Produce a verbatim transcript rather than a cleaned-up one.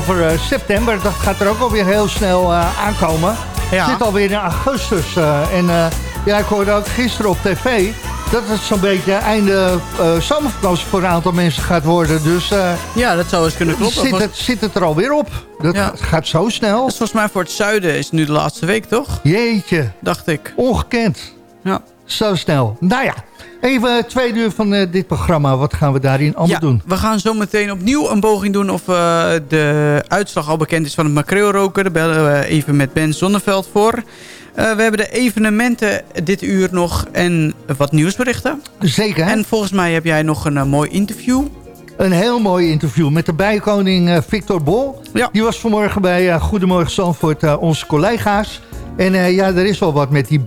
over uh, september. Dat gaat er ook alweer heel snel uh, aankomen. Ja. Het zit alweer in augustus. Uh, en uh, ja, ik hoorde ook gisteren op tv... dat het zo'n beetje einde uh, zomervakantie voor een aantal mensen gaat worden. Dus uh, ja, dat zou eens kunnen kloppen. Zit het, zit het er alweer op. Dat ja. gaat zo snel. Dus volgens mij voor het zuiden is het nu de laatste week, toch? Jeetje. Dacht ik. Ongekend. Ja. Zo snel. Nou ja, even twee uur van uh, dit programma. Wat gaan we daarin allemaal ja, doen? We gaan zo meteen opnieuw een poging doen of uh, de uitslag al bekend is van het makreelroken. Daar bellen we even met Ben Zonneveld voor. Uh, we hebben de evenementen dit uur nog en wat nieuwsberichten. Zeker. En volgens mij heb jij nog een uh, mooi interview. Een heel mooi interview met de bijkoning uh, Victor Bol. Ja. Die was vanmorgen bij uh, Goedemorgen Zandvoort uh, onze collega's. En uh, ja, er is wel wat met die